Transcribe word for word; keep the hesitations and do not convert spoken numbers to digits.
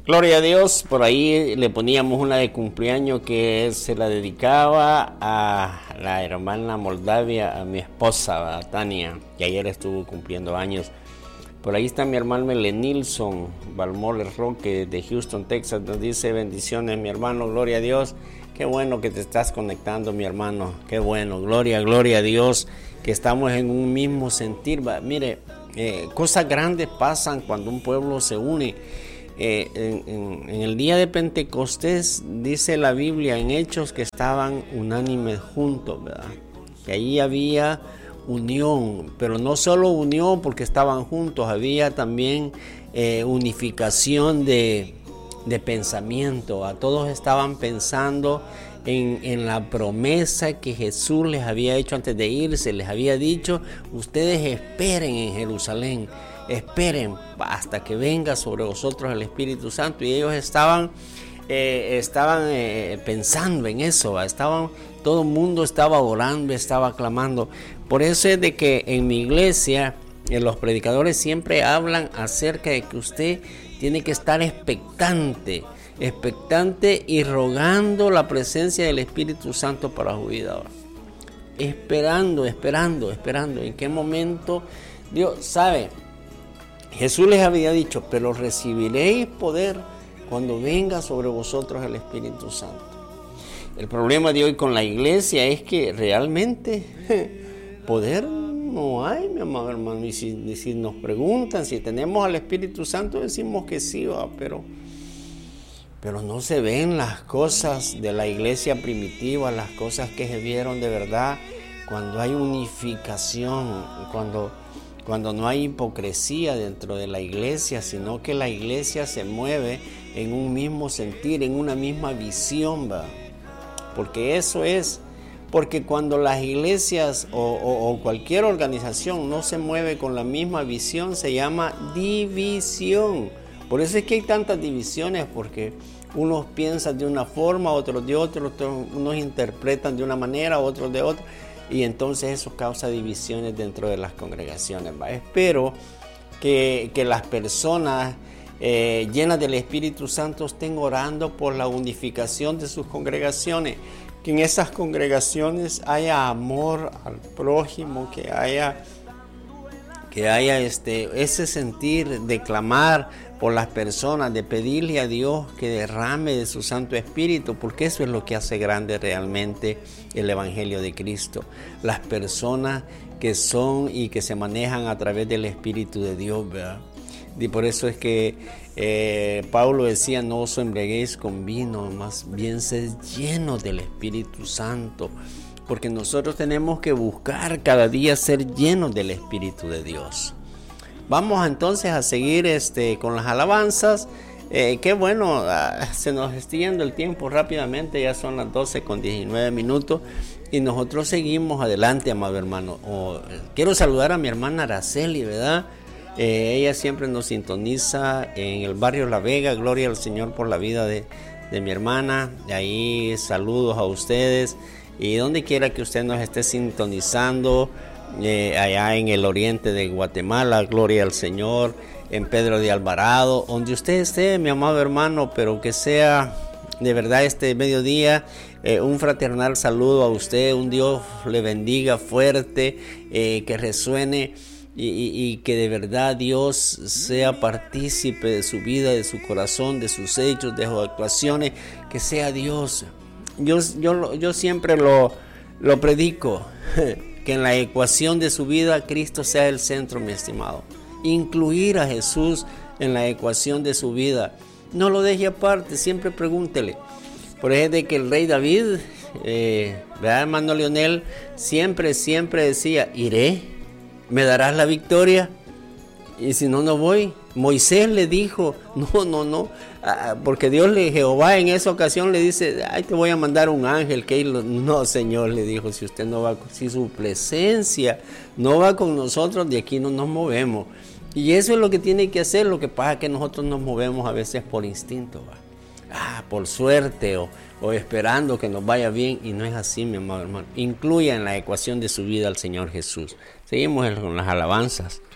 Gloria a Dios, por ahí le poníamos una de cumpleaños que se la dedicaba a la hermana Moldavia, a mi esposa, a Tania, que ayer estuvo cumpliendo años. Por ahí está mi hermano Melenilson Balmoles Roque de Houston, Texas, nos dice bendiciones mi hermano, gloria a Dios. Qué bueno que te estás conectando mi hermano, qué bueno, gloria, gloria a Dios, que estamos en un mismo sentir. Mire, eh, cosas grandes pasan cuando un pueblo se une. Eh, en, en, en el día de Pentecostés dice la Biblia en Hechos que estaban unánimes juntos, ¿verdad? Que ahí había unión, pero no solo unión porque estaban juntos, había también eh, unificación de, de pensamiento. A todos estaban pensando en, en la promesa que Jesús les había hecho antes de irse. Les había dicho, ustedes esperen en Jerusalén, esperen hasta que venga sobre vosotros el Espíritu Santo. Y ellos estaban eh, estaban eh, pensando en eso, estaban, todo el mundo estaba orando, estaba clamando. Por eso es de que en mi iglesia eh, los predicadores siempre hablan acerca de que usted tiene que estar expectante, expectante y rogando la presencia del Espíritu Santo para su vida. Esperando, esperando, esperando. ¿En qué momento? Dios sabe. Jesús les había dicho, pero recibiréis poder cuando venga sobre vosotros el Espíritu Santo. El problema de hoy con la iglesia es que realmente poder no hay, mi amado hermano. Y si, y si nos preguntan si tenemos al Espíritu Santo, decimos que sí, va, pero, pero no se ven las cosas de la iglesia primitiva, las cosas que se vieron de verdad cuando hay unificación, cuando... Cuando no hay hipocresía dentro de la iglesia, sino que la iglesia se mueve en un mismo sentir, en una misma visión, ¿va? Porque eso es, porque cuando las iglesias o, o, o cualquier organización no se mueve con la misma visión, se llama división. Por eso es que hay tantas divisiones, porque unos piensan de una forma, otros de otra, otros, unos interpretan de una manera, otros de otra. Y entonces eso causa divisiones dentro de las congregaciones, ¿va? Espero que, que las personas eh, llenas del Espíritu Santo estén orando por la unificación de sus congregaciones, que en esas congregaciones haya amor al prójimo, que haya, que haya este, ese sentir de clamar por las personas, de pedirle a Dios que derrame de su Santo Espíritu, porque eso es lo que hace grande realmente el Evangelio de Cristo. Las personas que son y que se manejan a través del Espíritu de Dios, ¿verdad? Y por eso es que eh, Pablo decía, no os embriaguéis con vino, más bien sed llenos del Espíritu Santo, porque nosotros tenemos que buscar cada día ser llenos del Espíritu de Dios. Vamos entonces a seguir este, con las alabanzas. Eh, qué bueno, uh, se nos está yendo el tiempo rápidamente, ya son las doce con diecinueve minutos y nosotros seguimos adelante, amado hermano. Oh, quiero saludar a mi hermana Araceli, ¿verdad? Eh, ella siempre nos sintoniza en el barrio La Vega. Gloria al Señor por la vida de, de mi hermana. De ahí saludos a ustedes y donde quiera que usted nos esté sintonizando. Eh, allá en el oriente de Guatemala, gloria al Señor, en Pedro de Alvarado, donde usted esté, mi amado hermano, pero que sea de verdad este mediodía eh, un fraternal saludo a usted, un Dios le bendiga fuerte, eh, que resuene y, y, y que de verdad Dios sea partícipe de su vida, de su corazón, de sus hechos, de sus actuaciones, que sea Dios. Yo, yo, yo siempre lo, lo predico. Que en la ecuación de su vida Cristo sea el centro, mi estimado. Incluir a Jesús en la ecuación de su vida. No lo deje aparte, siempre pregúntele. Por ejemplo, de que el rey David, eh, ¿verdad, hermano Leonel? Siempre, siempre decía, iré, me darás la victoria. Y si no, no voy. Moisés le dijo, no, no, no, porque Dios le, Jehová en esa ocasión le dice, ay, te voy a mandar un ángel, que no, Señor, le dijo, si usted no va, si su presencia no va con nosotros, de aquí no nos movemos. Y eso es lo que tiene que hacer. Lo que pasa es que nosotros nos movemos a veces por instinto, ¿va? Ah, por suerte o, o esperando que nos vaya bien, y no es así, mi amado hermano. Incluya en la ecuación de su vida al Señor Jesús. Seguimos con las alabanzas.